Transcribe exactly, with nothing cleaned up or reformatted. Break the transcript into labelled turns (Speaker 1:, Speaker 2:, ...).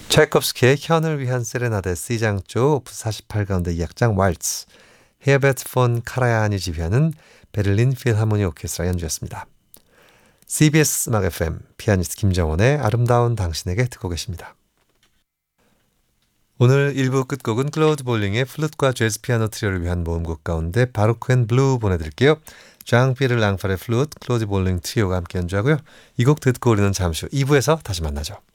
Speaker 1: 차이콥스키의 현을 위한 세레나데 C장조 오프스 사십팔 가운데 이 악장 왈츠, 헤어베트 폰 카라얀이 지휘하는 베를린 필하모니 오케스트라 연주였습니다. 씨비에스 음악 에프엠 피아니스트 김정원의 아름다운 당신에게 듣고 계십니다. 오늘 일 부 끝곡은 클로드 볼링의 플룻과 재즈 피아노 트리오를 위한 모음곡 가운데 바로크 앤 블루 보내드릴게요. 장피에르 랑팔의 플룻, 클로드 볼링 트리오가 함께 연주하고요. 이 곡 듣고 우리는 잠시 후 이 부에서 다시 만나죠.